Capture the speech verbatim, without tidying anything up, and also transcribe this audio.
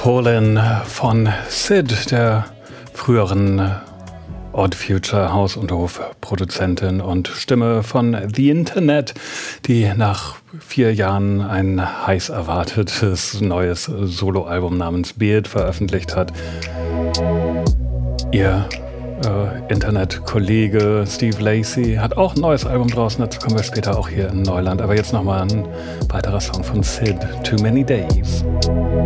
Colin von Syd, der früheren Odd Future Haus- und Hofproduzentin und Stimme von The Internet, die nach vier Jahren ein heiß erwartetes neues Soloalbum namens Beard veröffentlicht hat. Ihr äh, Internetkollege Steve Lacy hat auch ein neues Album draußen, dazu kommen wir später auch hier in Neuland. Aber jetzt nochmal ein weiterer Song von Syd, Too Many Days.